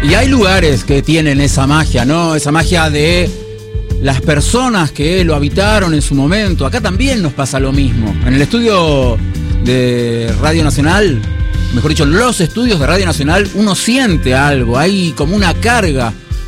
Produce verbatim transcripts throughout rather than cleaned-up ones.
Y hay lugares que tienen esa magia, ¿no? Esa magia de las personas que lo habitaron en su momento. Acá también nos pasa lo mismo. En el estudio de Radio Nacional, mejor dicho, los estudios de Radio Nacional, uno siente algo. Hay como una carga.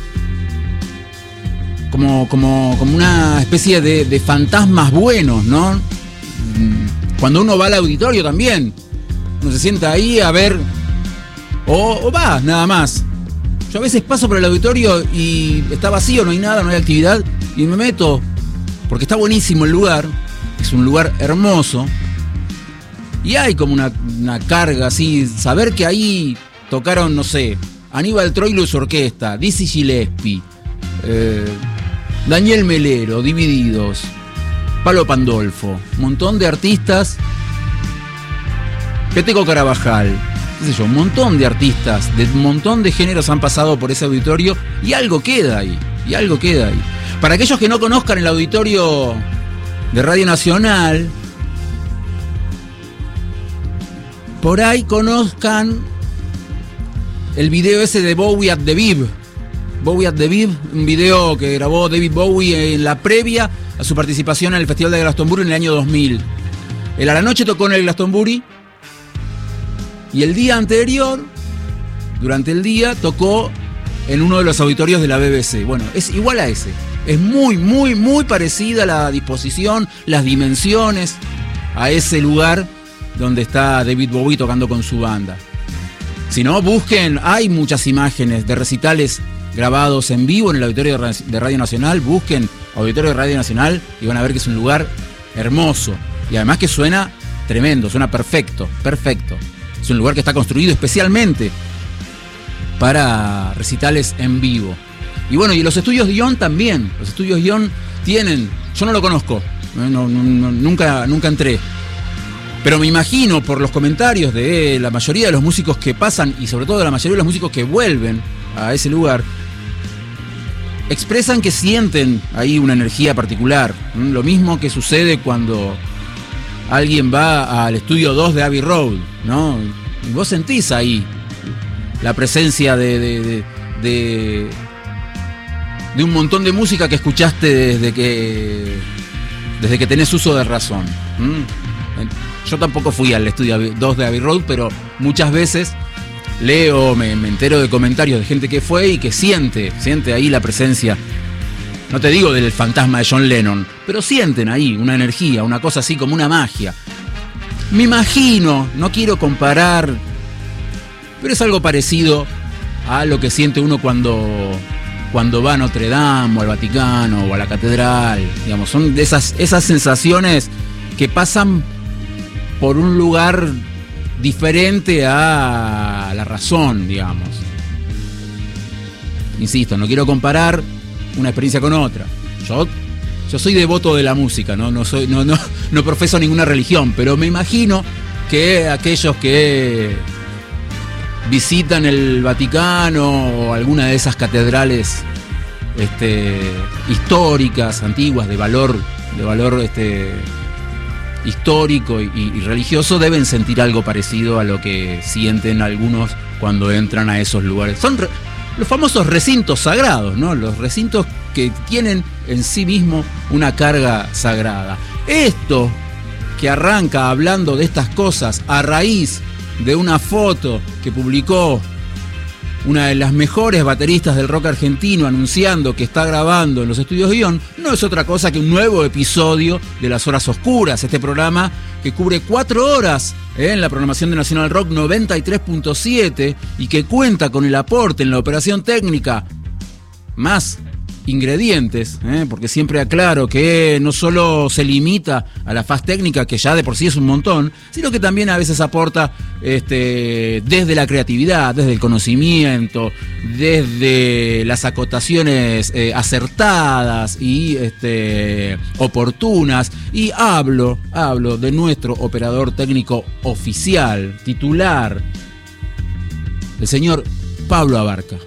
Como, como, como una especie de, de fantasmas buenos, ¿no? Cuando uno va al auditorio también. Uno se sienta ahí a ver. O, o va, nada más. Yo a veces paso por el auditorio y está vacío, no hay nada, no hay actividad, y me meto, porque está buenísimo el lugar, es un lugar hermoso, y hay como una, una carga así, saber que ahí tocaron, no sé, Aníbal Troilo y su orquesta, Dizzy Gillespie, eh, Daniel Melero, Divididos, Palo Pandolfo, un montón de artistas, Peteco Carabajal, qué sé yo, un montón de artistas, de un montón de géneros han pasado por ese auditorio y algo queda ahí, y algo queda ahí. Para aquellos que no conozcan el auditorio de Radio Nacional, por ahí conozcan el video ese de Bowie at the Viv. Bowie at the Viv, un video que grabó David Bowie en la previa a su participación en el Festival de Glastonbury en el año dos mil. Él a la noche tocó en el Glastonbury. Y el día anterior, durante el día, tocó en uno de los auditorios de la B B C. Bueno, es igual a ese. Es muy, muy, muy parecida la disposición, las dimensiones a ese lugar donde está David Bowie tocando con su banda. Si no, busquen, hay muchas imágenes de recitales grabados en vivo en el auditorio de Radio Nacional. Busquen auditorio de Radio Nacional y van a ver que es un lugar hermoso. Y además que suena tremendo, suena perfecto, perfecto. Es un lugar que está construido especialmente para recitales en vivo. Y bueno, y los estudios Dion también. Los estudios Dion tienen... Yo no lo conozco, no, no, no, nunca, nunca entré. Pero me imagino por los comentarios de la mayoría de los músicos que pasan y sobre todo de la mayoría de los músicos que vuelven a ese lugar, expresan que sienten ahí una energía particular. Lo mismo que sucede cuando alguien va al estudio dos de Abbey Road, ¿no? Y vos sentís ahí la presencia de, de, de, de, de un montón de música que escuchaste desde que, desde que tenés uso de razón. ¿Mm? Yo tampoco fui al estudio dos de Abbey Road, pero muchas veces leo, me, me entero de comentarios de gente que fue y que siente, siente ahí la presencia. No te digo del fantasma de John Lennon, pero sienten ahí una energía, una cosa así como una magia. Me imagino, no quiero comparar, pero es algo parecido a lo que siente uno cuando, cuando va a Notre Dame o al Vaticano o a la catedral. Digamos, son de esas, esas sensaciones que pasan por un lugar diferente a la razón, digamos. Insisto, no quiero comparar una experiencia con otra. Yo, yo soy devoto de la música, ¿no? No soy, no, no, no profeso ninguna religión, pero me imagino que aquellos que visitan el Vaticano o alguna de esas catedrales este, históricas, antiguas, de valor, de valor este, histórico y, y religioso, deben sentir algo parecido a lo que sienten algunos cuando entran a esos lugares. Son re- los famosos recintos sagrados, ¿no? Los recintos que tienen en sí mismo una carga sagrada. Esto que arranca hablando de estas cosas a raíz de una foto que publicó una de las mejores bateristas del rock argentino anunciando que está grabando en los estudios Dion, no es otra cosa que un nuevo episodio de Las Horas Oscuras, este programa que cubre cuatro horas eh, en la programación de Nacional Rock noventa y tres punto siete y que cuenta con el aporte en la operación técnica más ingredientes, ¿eh? Porque siempre aclaro que no solo se limita a la faz técnica, que ya de por sí es un montón, sino que también a veces aporta este, desde la creatividad, desde el conocimiento, desde las acotaciones eh, acertadas y este, oportunas. Y hablo, hablo de nuestro operador técnico oficial, titular, el señor Pablo Abarca.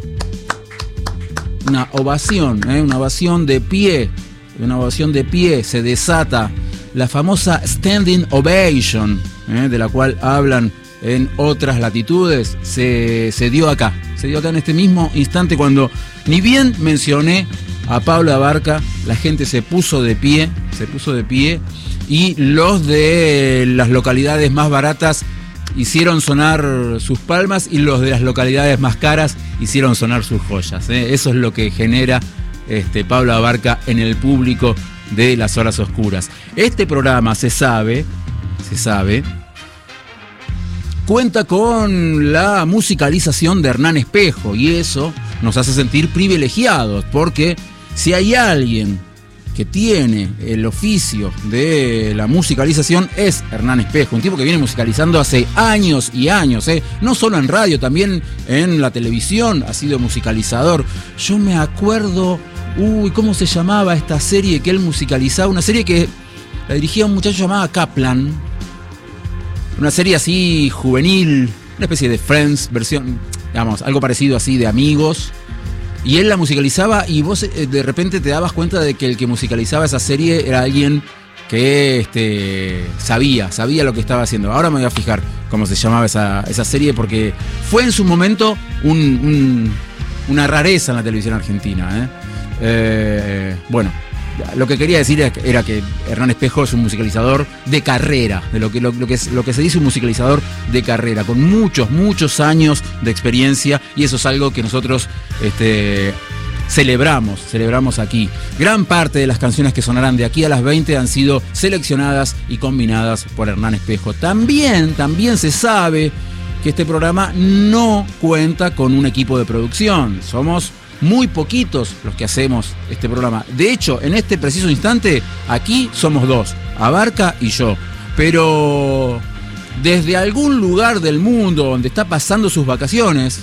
Una ovación, ¿eh? una ovación de pie, una ovación de pie, se desata la famosa Standing Ovation, ¿eh? de la cual hablan en otras latitudes, se, se dio acá. Se dio acá en este mismo instante cuando ni bien mencioné a Pablo Abarca, la gente se puso de pie, se puso de pie y los de las localidades más baratas hicieron sonar sus palmas y los de las localidades más caras hicieron sonar sus joyas, ¿eh? Eso es lo que genera este, Pablo Abarca en el público de Las Horas Oscuras. Este programa, se sabe, se sabe, cuenta con la musicalización de Hernán Espejo y eso nos hace sentir privilegiados porque si hay alguien que tiene el oficio de la musicalización es Hernán Espejo, un tipo que viene musicalizando hace años y años, ¿eh? No solo en radio, también en la televisión ha sido musicalizador. Yo me acuerdo, uy, ¿cómo se llamaba esta serie que él musicalizaba? Una serie que la dirigía un muchacho llamado Kaplan, una serie así juvenil, una especie de Friends, versión, digamos, algo parecido así de Amigos. Y él la musicalizaba y vos eh, de repente te dabas cuenta de que el que musicalizaba esa serie era alguien que este, sabía, sabía lo que estaba haciendo. Ahora me voy a fijar cómo se llamaba esa, esa serie porque fue en su momento un, un, una rareza en la televisión argentina, ¿eh? Eh, bueno, lo que quería decir era que, era que Hernán Espejo es un musicalizador de carrera, de lo que, lo, lo, que es, lo que se dice un musicalizador de carrera, con muchos, muchos años de experiencia y eso es algo que nosotros este, celebramos, celebramos aquí. Gran parte de las canciones que sonarán de aquí a las veinte han sido seleccionadas y combinadas por Hernán Espejo. También, también se sabe que este programa no cuenta con un equipo de producción, somos muy poquitos los que hacemos este programa. De hecho, en este preciso instante, aquí somos dos, Abarca y yo. Pero desde algún lugar del mundo donde está pasando sus vacaciones,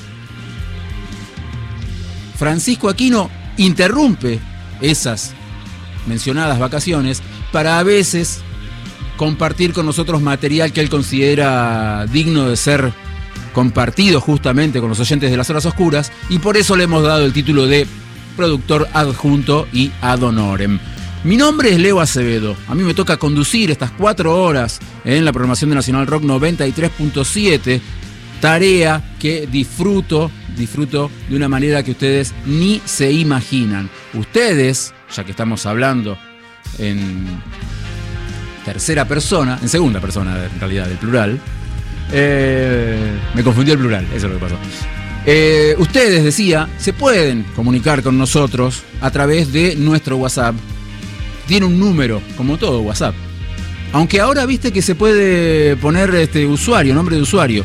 Francisco Aquino interrumpe esas mencionadas vacaciones para a veces compartir con nosotros material que él considera digno de ser compartido justamente con los oyentes de Las Horas Oscuras y por eso le hemos dado el título de productor adjunto y ad honorem. Mi nombre es Leo Acevedo, a mí me toca conducir estas cuatro horas en la programación de Nacional Rock noventa y tres punto siete, tarea que disfruto, disfruto de una manera que ustedes ni se imaginan. Ustedes, ya que estamos hablando en tercera persona, en segunda persona en realidad, del plural, Eh, me confundí el plural, eso es lo que pasó. Eh, ustedes, decía, se pueden comunicar con nosotros a través de nuestro WhatsApp. Tiene un número, como todo WhatsApp. Aunque ahora viste que se puede poner este usuario, nombre de usuario.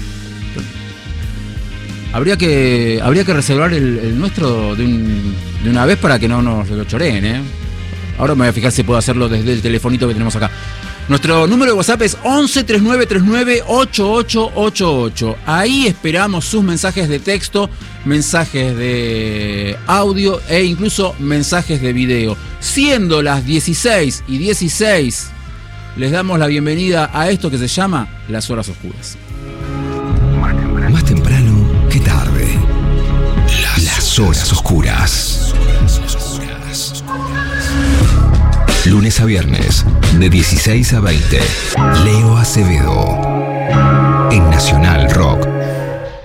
Habría que, habría que reservar el, el nuestro de, un, de una vez para que no nos lo choreen, ¿eh? Ahora me voy a fijar si puedo hacerlo desde el telefonito que tenemos acá. Nuestro número de WhatsApp es once, treinta y nueve treinta y nueve, ochenta y ocho ochenta y ocho. Ahí esperamos sus mensajes de texto, mensajes de audio e incluso mensajes de video. Siendo las dieciséis y dieciséis, les damos la bienvenida a esto que se llama Las Horas Oscuras. Más temprano que tarde. Las, Las Horas Oscuras. Lunes a viernes, de dieciséis a veinte. Leo Acevedo, en Nacional Rock